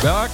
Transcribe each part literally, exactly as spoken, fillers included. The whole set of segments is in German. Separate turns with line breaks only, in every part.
Berg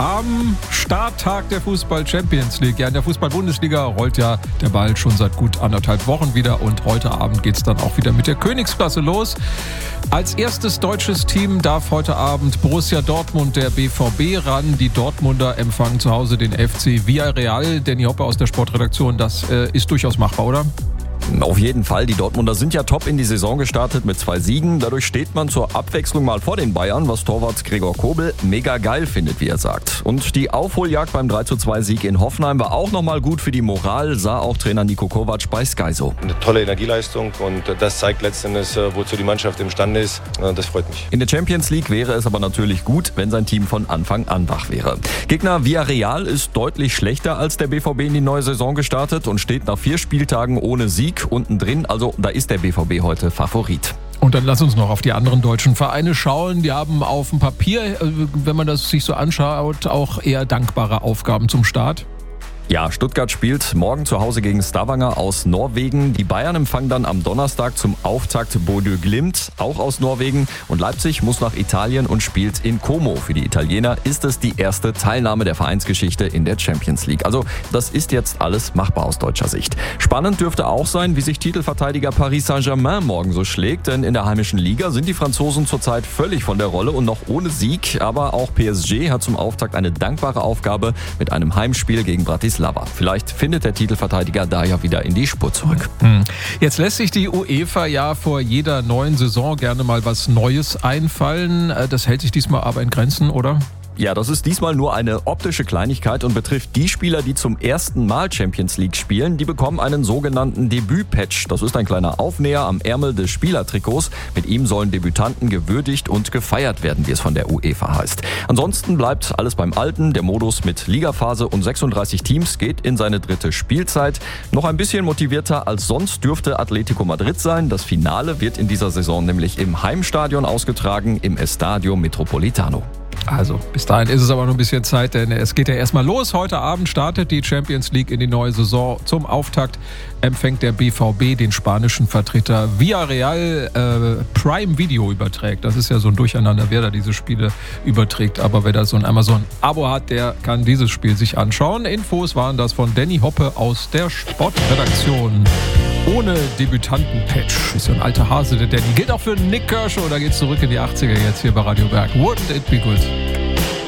am Starttag der Fußball-Champions League. Ja, in der Fußball-Bundesliga rollt ja der Ball schon seit gut anderthalb Wochen wieder und heute Abend geht es dann auch wieder mit der Königsklasse los. Als erstes deutsches Team darf heute Abend Borussia Dortmund der B V B ran. Die Dortmunder empfangen zu Hause den F C Villarreal. Danny Hoppe aus der Sportredaktion, das äh, ist durchaus machbar, oder?
Auf jeden Fall. Die Dortmunder sind ja top in die Saison gestartet mit zwei Siegen. Dadurch steht man zur Abwechslung mal vor den Bayern, was Torwart Gregor Kobel mega geil findet, wie er sagt. Und die Aufholjagd beim drei zu zwei Sieg in Hoffenheim war auch nochmal gut für die Moral, sah auch Trainer Niko Kovac bei Sky so.
Eine tolle Energieleistung und das zeigt letztendlich, wozu die Mannschaft imstande ist. Das freut mich.
In der Champions League wäre es aber natürlich gut, wenn sein Team von Anfang an wach wäre. Gegner Villarreal ist deutlich schlechter als der B V B in die neue Saison gestartet und steht nach vier Spieltagen ohne Sieg unten drin, also da ist der B V B heute Favorit.
Und dann lass uns noch auf die anderen deutschen Vereine schauen. Die haben auf dem Papier, wenn man das sich so anschaut, auch eher dankbare Aufgaben zum Start.
Ja, Stuttgart spielt morgen zu Hause gegen Stavanger aus Norwegen. Die Bayern empfangen dann am Donnerstag zum Auftakt Bodø Glimt, auch aus Norwegen. Und Leipzig muss nach Italien und spielt in Como. Für die Italiener ist es die erste Teilnahme der Vereinsgeschichte in der Champions League. Also das ist jetzt alles machbar aus deutscher Sicht. Spannend dürfte auch sein, wie sich Titelverteidiger Paris Saint-Germain morgen so schlägt. Denn in der heimischen Liga sind die Franzosen zurzeit völlig von der Rolle und noch ohne Sieg. Aber auch P S G hat zum Auftakt eine dankbare Aufgabe mit einem Heimspiel gegen Bratislava. Vielleicht findet der Titelverteidiger da ja wieder in die Spur zurück.
Jetzt lässt sich die UEFA ja vor jeder neuen Saison gerne mal was Neues einfallen. Das hält sich diesmal aber in Grenzen, oder?
Ja, das ist diesmal nur eine optische Kleinigkeit und betrifft die Spieler, die zum ersten Mal Champions League spielen. Die bekommen einen sogenannten Debüt-Patch. Das ist ein kleiner Aufnäher am Ärmel des Spielertrikots. Mit ihm sollen Debütanten gewürdigt und gefeiert werden, wie es von der UEFA heißt. Ansonsten bleibt alles beim Alten. Der Modus mit Ligaphase und sechsunddreißig Teams geht in seine dritte Spielzeit. Noch ein bisschen motivierter als sonst dürfte Atletico Madrid sein. Das Finale wird in dieser Saison nämlich im Heimstadion ausgetragen, im Estadio Metropolitano.
Also, bis dahin ist es aber noch ein bisschen Zeit, denn es geht ja erstmal los. Heute Abend startet die Champions League in die neue Saison. Zum Auftakt empfängt der B V B den spanischen Vertreter Villarreal. Äh, Prime Video überträgt. Das ist ja so ein Durcheinander, wer da diese Spiele überträgt. Aber wer da so ein Amazon-Abo hat, der kann dieses Spiel sich anschauen. Infos waren das von Danny Hoppe aus der Sportredaktion. Ohne Debütanten-Patch. Ist ja ein alter Hase, der Danny. Gilt auch für Nick Kershaw. Da geht's zurück in die achtziger jetzt hier bei Radio Berg. Wouldn't it be good?